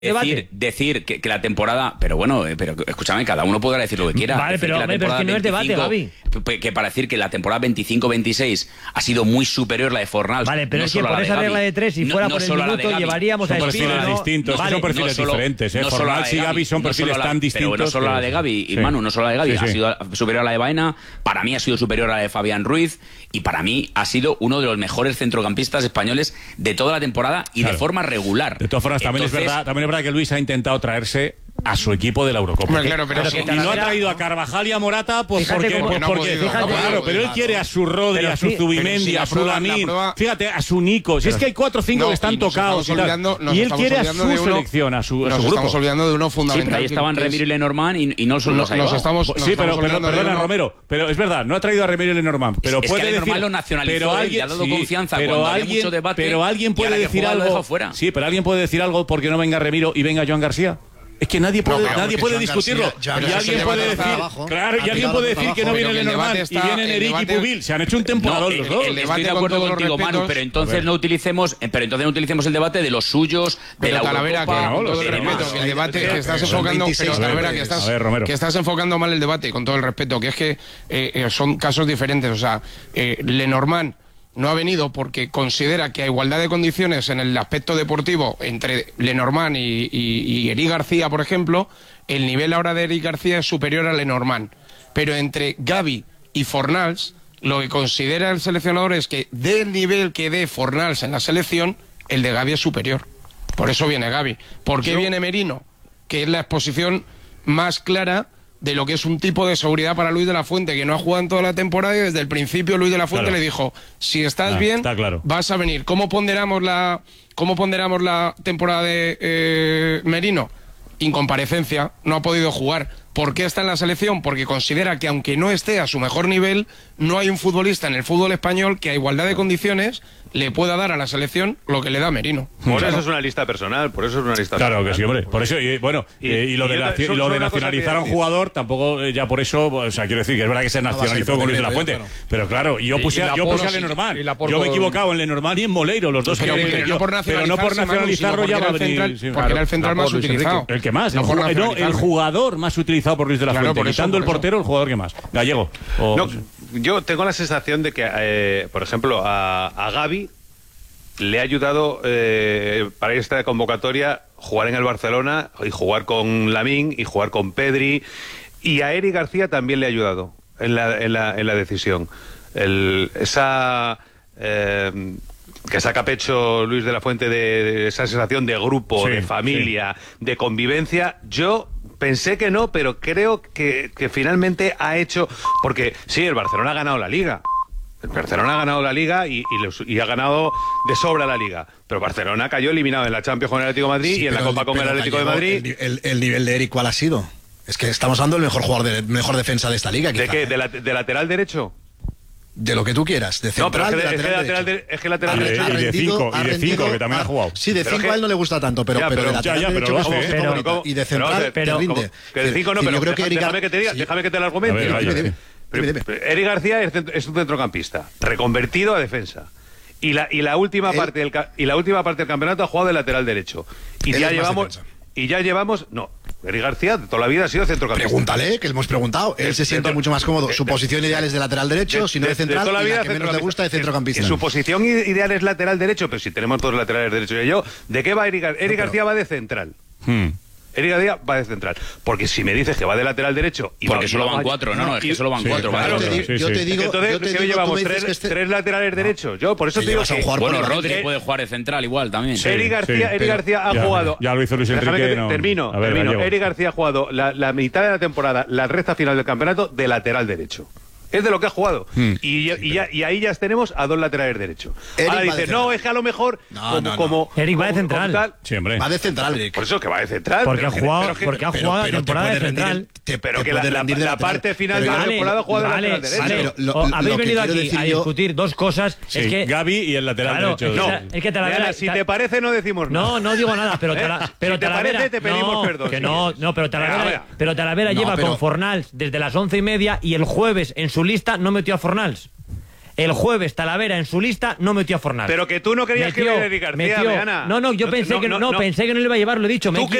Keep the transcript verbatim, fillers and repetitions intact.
Decir, decir que, que la temporada, pero bueno, eh, pero escúchame, cada uno podrá decir lo que quiera. Vale, pero, hombre, pero es que no es debate, Gavi. Que para decir que la temporada veinticinco veintiséis ha sido muy superior a la de Fornals. Vale, pero no es que por esa regla de tres, si no, fuera no por el minuto, llevaríamos son a perfiles Espino, ¿no? distintos, Vale. son perfiles no solo, diferentes. ¿eh? No Fornals y Gavi son perfiles no tan la, distintos. Pero no solo que... la de Gavi, y sí. Manu, no solo la de Gavi, sí, sí. ha sido superior a la de Baena, para mí ha sido superior a la de Fabián Ruiz, y para mí ha sido uno de los mejores centrocampistas españoles de toda la temporada y claro. de forma regular. De todas formas, también, Entonces, es verdad, también es verdad que Luis ha intentado traerse a su equipo de la Eurocopa. Hombre, claro, pero pero sí, y no ha traído a Carvajal y a Morata pues fíjate porque, cómo, pues no porque podido, fíjate, no claro, pero él quiere a su Rodri, a su sí, Zubimendi, si a su Lamine, fíjate, a su Nico. Si es que hay cuatro o cinco no, que están tocados y, y él quiere a su uno, selección, a su, a nos su grupo. Estamos olvidando de uno fundamental. Sí, pero ahí estaban Remiro y Lenormand y, y no solo nos, los nos estamos, Sí, nos pero, estamos pero perdona, uno... Romero, pero es verdad, no ha traído a Remiro y Lenormand, pero es puede que decir, lo nacionalizó, pero alguien le ha dado sí, confianza pero cuando alguien, había mucho debate, pero alguien puede decir algo. Sí, pero alguien puede decir algo porque no venga Remiro y venga Joan García. Es que nadie puede, no, nadie puede discutirlo. García, y alguien puede decir, abajo, claro, y alguien puede decir que no viene Lenormand y vienen Eric y Pubil. Se han hecho un temporadón no, los dos. El, el Estoy de acuerdo con contigo, Manu, pero entonces no utilicemos, pero entonces no utilicemos el debate de los suyos, de pero la Talavera, Eurocopa, que, con todo el respeto, que el debate que estás enfocando, pero Talavera, que estás, que estás enfocando mal el debate, con todo el respeto, que es que eh, son casos diferentes. O sea, eh, Lenormand no ha venido porque considera que a igualdad de condiciones en el aspecto deportivo entre Lenormand y, y, y Eric García, por ejemplo, el nivel ahora de Eric García es superior a Lenormand. Pero entre Gavi y Fornals, lo que considera el seleccionador es que del nivel que dé Fornals en la selección, el de Gavi es superior. Por eso viene Gavi. ¿Por qué viene Merino? Que es la exposición más clara de lo que es un tipo de seguridad para Luis de la Fuente, que no ha jugado en toda la temporada y desde el principio Luis de la Fuente claro. le dijo, si estás ah, bien, claro. vas a venir. ¿Cómo ponderamos la, cómo ponderamos la temporada de eh, Merino? Incomparecencia, no ha podido jugar. ¿Por qué está en la selección? Porque considera que aunque no esté a su mejor nivel, no hay un futbolista en el fútbol español que a igualdad de condiciones le pueda dar a la selección lo que le da Merino. Por claro. eso es una lista personal, por eso es una lista claro personal. que sí, hombre. Por eso, y, bueno, y, eh, y lo y de, la, y lo de nacionalizar a un jugador, tampoco eh, ya por eso, o sea, quiero decir que es verdad que se nacionalizó con Luis de la Fuente, claro. pero claro, yo puse, a, yo puse a Lenormand, yo me he equivocado en Lenormand y en Moleiro, los dos pero, que, pero, yo, no por pero no por nacionalizarlo ya va a venir. Porque era el central más utilizado. El que más, el jugador más utilizado por Luis de la Fuente, quitando el portero, el jugador que más. Gallego. Yo tengo la sensación de que, por ejemplo, a Gavi le ha ayudado eh, para esta convocatoria jugar en el Barcelona y jugar con Lamine y jugar con Pedri, y a Eric García también le ha ayudado en la, en la, en la decisión. El, esa eh, que saca pecho Luis de la Fuente de, de esa sensación de grupo, sí, de familia, sí. de convivencia. Yo pensé que no, pero creo que, que finalmente ha hecho, porque sí, el Barcelona ha ganado la Liga. El Barcelona ha ganado la Liga y, y, los, y ha ganado de sobra la Liga. Pero Barcelona cayó eliminado en la Champions con el Atlético de Madrid sí, y en la Copa con el Atlético de Madrid. El, el, el nivel de Eric, ¿cuál ha sido? Es que estamos hablando del mejor jugador, de mejor defensa de esta Liga. ¿De quizá, qué? ¿eh? ¿De, la, ¿De lateral derecho? De lo que tú quieras, de central, no, pero es que, de lateral, es que lateral derecho. de, es que lateral de, derecho. Y de cinco, y de cinco, que también ha, ha jugado. Sí, de cinco a él no le gusta tanto, pero, ya, pero, pero de lateral ya, ya, derecho pero, es pero, su pero, favorita. Y de central pero, te rinde. Que de cinco no, pero yo creo deja, que déjame, que te diga, sí. déjame que te lo argumente. Ver, vaya, dime, dime, dime. Eric García es, es un centrocampista, reconvertido a defensa. Y la, y la última él, parte del y la última parte del campeonato ha jugado de lateral derecho. Y ya llevamos y ya llevamos no, Eric García de toda la vida ha sido centrocampista. Pregúntale, que le hemos preguntado. Él de, se siente de, mucho más cómodo. De, su posición de, ideal es de lateral derecho, de, si no de central, de toda la vida y la que menos le gusta de centrocampista. Su posición ideal es lateral derecho, pero si tenemos dos laterales derechos y yo, ¿de qué va Eric García? Eric García va de central. Hmm. Eric García va de central. Porque si me dices que va de lateral derecho... Y porque va, solo y va, van cuatro, no, no, es que solo van sí, cuatro. Claro, vale, yo, te, yo te digo... Entonces, yo te si digo, llevamos tres, este... tres laterales derechos. Yo, por eso te digo que... Bueno, Rodri puede jugar de central igual también. Sí, Eric García, sí, Eric pero, García ha ya, jugado... Ya lo hizo Luis Enrique, te, no... Termino, ver, termino. Gallego. Eric García ha jugado la, la mitad de la temporada, la recta final del campeonato, de lateral derecho. Es de lo que ha jugado. Hmm. Y, y, y, ya, y ahí ya tenemos a dos laterales derechos. Eric Ahora dices, no, es que a lo mejor no, como, no, no. como... Eric va de central. Tal, sí, hombre. Va de central, Eric. Por eso que va de central. Porque ha jugado, que, porque ha pero, jugado pero, temporada de rendir, central. te, pero te que la, la, la parte final pero, de la vale, temporada ha jugado vale, de lateral derecho. Vale, lo, o, lo, habéis lo venido aquí a yo... discutir dos cosas. Sí, es que Gavi y el lateral claro, derecho. No, es, es que Talavera, Mira, si te parece no decimos nada. No, no digo nada, pero, tala, ¿Eh? pero si te Talavera, parece te pedimos no, perdón. Que si no, quieres. no, pero Talavera, Venga, pero Talavera no, lleva pero... con Fornals desde las once y media y el jueves en su lista no metió a Fornals. El jueves Talavera en su lista no metió a Fornals. Pero que tú no querías metió, que Eric García, metió, Meana. No, no, yo no, pensé, no, que, no, no, no, pensé que no le iba a llevar, lo he dicho. Me